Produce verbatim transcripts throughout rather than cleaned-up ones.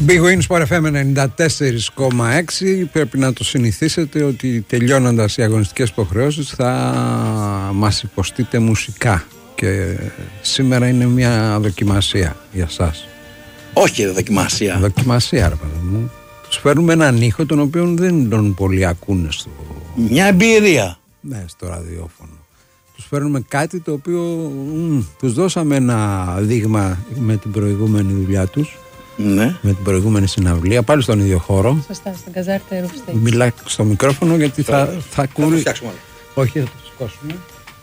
Big Win Sport εφ εμ ενενήντα τέσσερα κόμμα έξι. Πρέπει να το συνηθίσετε ότι τελειώνοντας οι αγωνιστικές υποχρεώσεις θα μας υποστείτε μουσικά. Και σήμερα είναι μια δοκιμασία για σας. Όχι δοκιμασία. Δοκιμασία, ρε παιδί μου. Τους φέρνουμε έναν ήχο τον οποίο δεν τον πολύ ακούνε στο... Μια εμπειρία. Ναι, στο ραδιόφωνο. Τους φέρνουμε κάτι το οποίο μ, τους δώσαμε ένα δείγμα με την προηγούμενη δουλειά τους. Ναι. Με την προηγούμενη συναυλία, πάλι στον ίδιο χώρο. Σωστά, στον Καζάρτε Ρουφστέιτ. Μιλά στο μικρόφωνο γιατί θα, θα ακούει. Θα το φτιάξουμε άλλο. Όχι, θα το σηκώσουμε.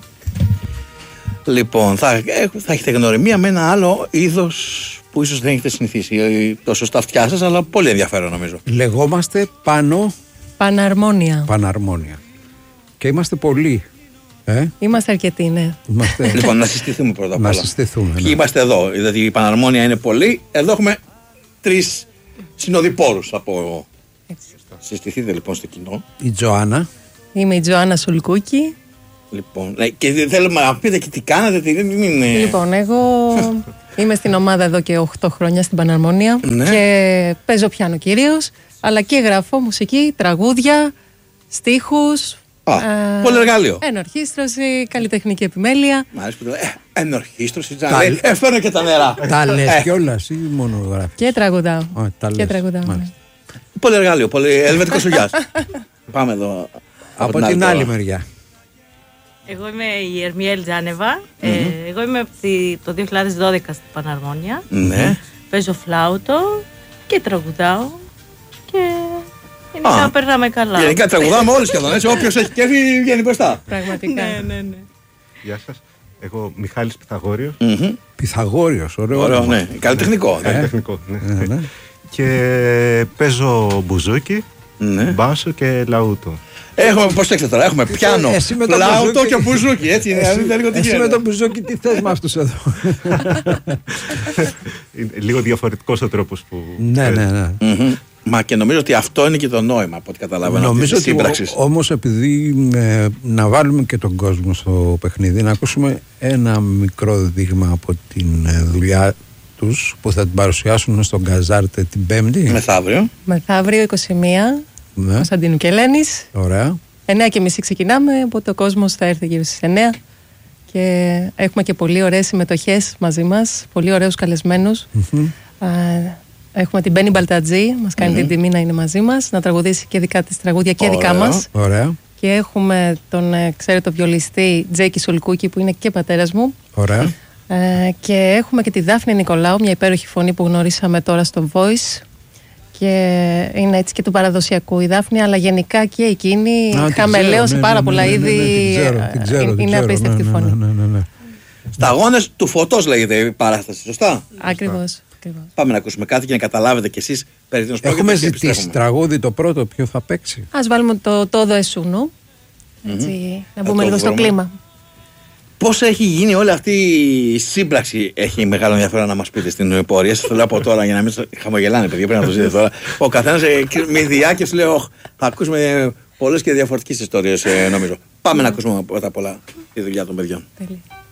Λοιπόν, θα, θα έχετε γνωριμία με ένα άλλο είδος που ίσως δεν έχετε συνηθίσει τόσο στα αυτιά σας, αλλά πολύ ενδιαφέρον νομίζω. Λεγόμαστε πάνω Παναρμόνια. Παναρμόνια. Και είμαστε πολλοί. Ε? Είμαστε αρκετοί, ναι. Είμαστε... Λοιπόν, να συστηθούμε πρώτα απ' όλα. Να συστηθούμε. Ποιοι Ναι. είμαστε εδώ, δηλαδή η Παναρμόνια είναι πολλοί. Εδώ έχουμε τρεις συνοδοιπόρους από. Συστηθείτε λοιπόν στο κοινό. Η Τζοάννα. Είμαι η Τζοάννα Σουλκούκη. Λοιπόν, ναι, και θέλουμε να πείτε και τι κάνετε, τι δεν είναι. Λοιπόν, εγώ είμαι στην ομάδα εδώ και οκτώ χρόνια στην Παναρμόνια. Ναι. Και παίζω πιάνο κυρίως, αλλά και γράφω μουσική, τραγούδια, στίχους. Α, ε, πολυεργάλειο. Ενορχήστρωση, καλλιτεχνική επιμέλεια. Μ' αρέσει που το ε, ενορχήστρωση, τζαλέ, ε, φέρνω και τα νερά. Τα λες Ε, κιόλας ή μόνο γράφεις? Και τραγουδάω. Α, τα Και λες. τραγουδάω. Ναι. Μάλιστα. Πολυεργάλειο, πολύ ελβετικό σουλιάς. Πάμε εδώ. Από την άλλη μεριά. Εγώ είμαι η Ερμιέλ Τζάνεβα. Ε, εγώ είμαι από τη- το δύο χιλιάδες δώδεκα στην Παναρμόνια. Ναι. Παίζω φλάουτο και τραγουδάω. Και Α. γενικά περνάμε καλά. Γενικά τραγουδάμε όλοι σχεδόν. Έτσι, όποιος έχει κέφι βγαίνει μπροστά. Πραγματικά. Ναι, ναι, ναι. Γεια σας. Εγώ Μιχάλης Πυθαγόριος. Μμμ. Πυθαγόριος, ωραίο. Ωραίο, όνομα. ναι. Καλλιτεχνικό. ναι. Τεχνικό, ναι. Ναι, ναι. Και παίζω μπουζούκι, Ναι. μπάσο και λαούτο. Έχουμε, προσέξτε τώρα, έχουμε πιάνο, εσύ με το φλάουτο μπουζούκι. και μπουζούκι. Έτσι είναι, Εσύ, δείτε λίγο τι εσύ με γίνεται. τον μπουζούκι τι θες με αυτούς εδώ? Είναι λίγο διαφορετικός ο τρόπος που Ναι, ναι, ναι. Μμμ. Μα και νομίζω ότι αυτό είναι και το νόημα από ό,τι καταλαβαίνω. Νομίζω αυτής της ότι σύμπραξης. ο- όμως επειδή ε, να βάλουμε και τον κόσμο στο παιχνίδι, να ακούσουμε ένα μικρό δείγμα από την ε, δουλειά τους που θα την παρουσιάσουν στον Καζάρτε την Πέμπτη. Μεθαύριο. Μεθαύριο είκοσι μία, Ναι, Κωνσταντίνου και Ελένης. ωραία. εννιά και μισή ξεκινάμε, οπότε ο κόσμος θα έρθει γύρω στις εννιά. Και έχουμε και πολύ ωραίες συμμετοχές μαζί μας, πολύ ωραίους καλεσμένους. Α, έχουμε την Μπένι Μπαλτατζή, μας κάνει την τιμή να είναι μαζί μας, να τραγουδήσει και δικά της τραγούδια και δικά Ωραίο. μας. Ωραία, Και έχουμε τον, ε, ξέρετε, το βιολιστή Τζέκη Σουλκούκη, που είναι και πατέρας μου. ωραία. Ε, και έχουμε και τη Δάφνη Νικολάου, μια υπέροχη φωνή που γνωρίσαμε τώρα στο Voice. Και είναι έτσι και του παραδοσιακού η Δάφνη, αλλά γενικά και εκείνη Α, την χαμελέωσε ξέρω, ναι, πάρα ναι, πολλά ναι, ναι, ναι, είδη. την ξέρω, την ξέρω, ε, την είναι ξέρω, απίστευτη ναι, ναι, φωνή. ναι, ναι, ναι. Σταγόνες του φωτός λέγεται η παράσταση, σωστά. Ακριβώς. ακριβώς. Πάμε να ακούσουμε κάτι και να καταλάβετε κι εσείς περί τίνος Έχουμε πρόκειται και ζητήσει επιστρέφουμε. τραγούδι το πρώτο, ποιο θα παίξει? Ας βάλουμε το Τόδο Εσούνου. Έτσι, να το μπούμε λίγο στο βρούμε. κλίμα. Πώς έχει γίνει όλη αυτή η σύμπραξη, έχει μεγάλο ενδιαφέρον να μας πείτε στην πορεία. Σας το λέω από τώρα για να μην σας χαμογελάνε, παιδιά. Πρέπει να το ζείτε τώρα. Ο καθένας ε, με ιδιάκια σου λέει: «Ωχ, θα ακούσουμε πολλές και διαφορετικές ιστορίες, ε, νομίζω». Πάμε να ακούσουμε πρώτα απ' όλα τη δουλειά των παιδιών. Τέλεια.